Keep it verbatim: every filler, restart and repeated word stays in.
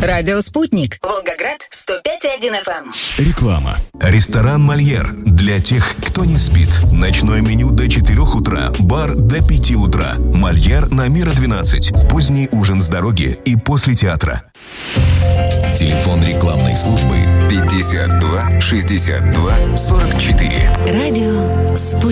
Радио «Спутник». Волгоград, сто пять и один эф эм. Реклама. Ресторан «Мольер» для тех, кто не спит. Ночное меню до четырёх утра, бар до пяти утра. «Мольер» на Мира двенадцать. Поздний ужин с дороги и после театра. Телефон рекламной службы пятьдесят два шестьдесят два сорок четыре. Радио «Спутник».